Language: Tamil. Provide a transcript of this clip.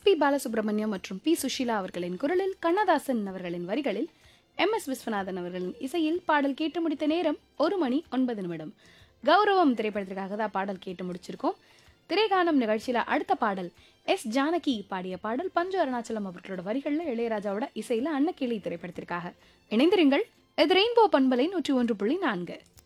எஸ்பி பாலசுப்ரமணியம் மற்றும் பி சுஷீலா அவர்களின் குரலில், கண்ணதாசன் அவர்களின் வரிகளில், MS விஸ்வநாதன் அவர்களின் இசையில் பாடல் கேட்டு முடித்த நேரம் 1:09. கௌரவம் திரைப்படத்திற்காக தான் பாடல் கேட்டு முடிச்சிருக்கோம். திரைகானம் நிகழ்ச்சியில அடுத்த பாடல் எஸ் ஜானகி பாடிய பாடல், பஞ்சு அருணாச்சலம் அவர்களோட வரிகளில், இளையராஜாவோட இசையில அன்னக்கிளி திரைப்படத்திற்காக. இணைந்திருங்கள். இது ரெயின்போ பண்பலை 101.4.